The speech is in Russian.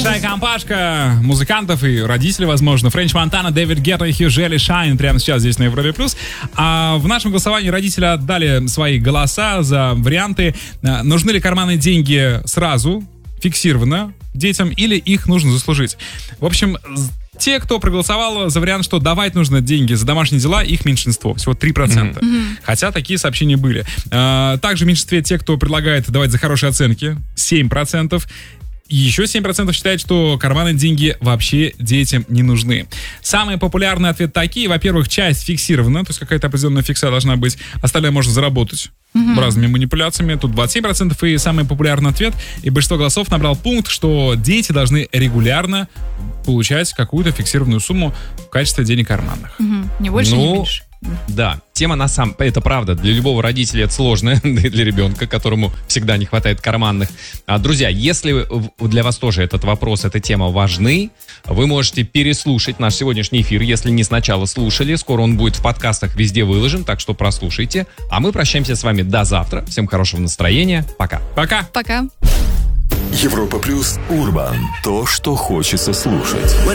Большая компашка музыкантов и родителей, возможно. Френч Монтана, Дэвид Гетта и Хью Джелли Шайн прямо сейчас здесь на Европе+. А в нашем голосовании родители отдали свои голоса за варианты. Нужны ли карманные деньги сразу, фиксированно детям, или их нужно заслужить? В общем, те, кто проголосовал за вариант, что давать нужно деньги за домашние дела, их меньшинство, всего 3%. Хотя такие сообщения были. Также в меньшинстве те, кто предлагает давать за хорошие оценки, 7%. И еще 7% считают, что карманные деньги вообще детям не нужны. Самые популярные ответы такие. Во-первых, часть фиксирована, то есть какая-то определенная фикса должна быть. Остальное можно заработать разными манипуляциями. Тут 27%. И самый популярный ответ, и большинство голосов набрал пункт, что дети должны регулярно получать какую-то фиксированную сумму в качестве денег карманных. Не больше, не меньше. Да, тема это правда, для любого родителя это сложно, для ребенка, которому всегда не хватает карманных. Друзья, если для вас тоже этот вопрос, эта тема важны, вы можете переслушать наш сегодняшний эфир, если не сначала слушали. Скоро он будет в подкастах везде выложен, так что прослушайте. А мы прощаемся с вами до завтра. Всем хорошего настроения. Пока. Пока. Пока. Европа Плюс Урбан. То, что хочется слушать.